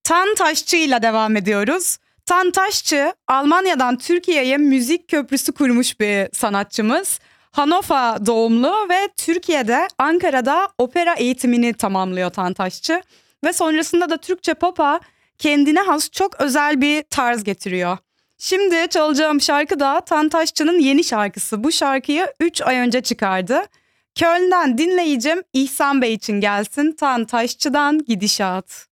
Tan Taşçı ile devam ediyoruz. Tan Taşçı, Almanya'dan Türkiye'ye müzik köprüsü kurmuş bir sanatçımız. Hannover doğumlu ve Türkiye'de, Ankara'da opera eğitimini tamamlıyor Tan Taşçı. Ve sonrasında da Türkçe pop'a kendine has çok özel bir tarz getiriyor. Şimdi çalacağım şarkı da Tan Taşçı'nın yeni şarkısı. Bu şarkıyı 3 ay önce çıkardı. Köln'den dinleyicim İhsan Bey için gelsin. Tan Taşçı'dan Gidişat.